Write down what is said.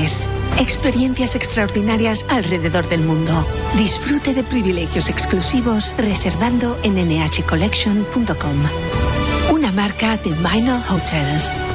vacaciones. Experiencias extraordinarias alrededor del mundo. Disfrute de privilegios exclusivos reservando en nhcollection.com. Una marca de Minor Hotels.